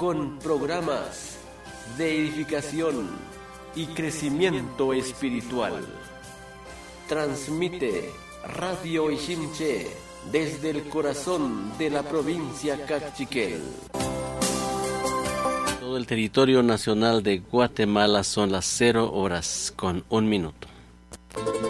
con programas de edificación y crecimiento espiritual. Transmite Radio Iximché desde el corazón de la provincia Cachiquel. Todo el territorio nacional de Guatemala son las 0 horas con 1 minuto.